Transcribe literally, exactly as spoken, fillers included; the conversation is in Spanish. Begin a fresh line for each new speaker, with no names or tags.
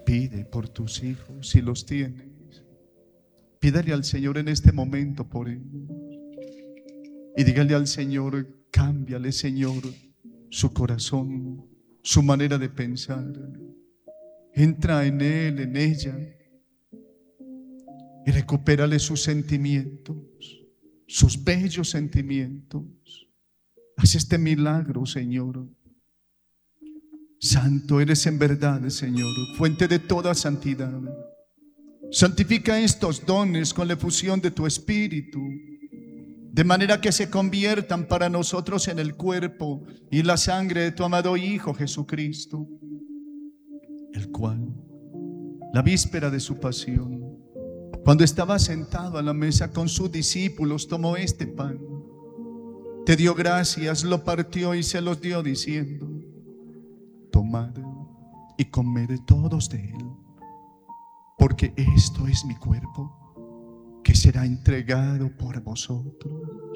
Pide por tus hijos si los tienes. Pídale al Señor en este momento por ellos. Y dígale al Señor, cámbiale, Señor, su corazón, su manera de pensar. Entra en él, en ella, y recupérale sus sentimientos, sus bellos sentimientos. Haz este milagro, Señor. Santo eres en verdad, Señor, fuente de toda santidad. Santifica estos dones con la efusión de tu Espíritu, de manera que se conviertan para nosotros en el cuerpo y la sangre de tu amado Hijo Jesucristo, el cual, la víspera de su pasión, cuando estaba sentado a la mesa con sus discípulos, tomó este pan, te dio gracias, lo partió y se los dio diciendo: tomad y comed todos de él, porque esto es mi cuerpo, que será entregado por vosotros.